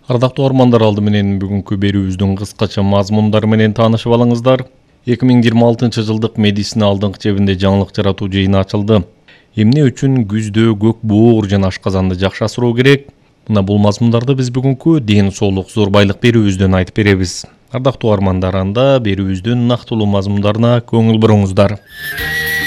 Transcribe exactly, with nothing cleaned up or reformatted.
Ардактуу армандар, алды менен бүгүнкү берүүбүздүн кыскача мазмундары менен таанышып алыңыздар. эки миң жыйырма алтынчы жылдык медицина алдыңкы чебинде жаңылык жаратуу жыйыны ачылды. Эмне үчүн күздө көк буур жана ашказанды жакшы асыроо керек? Мына бул мазмундарды биз бүгүнкү ден соолук зор байлык берүүбүздөн айтып беребиз. Ардактуу армандар, анда берүүбүздүн нактылуу мазмундарына көңүл буруңуздар.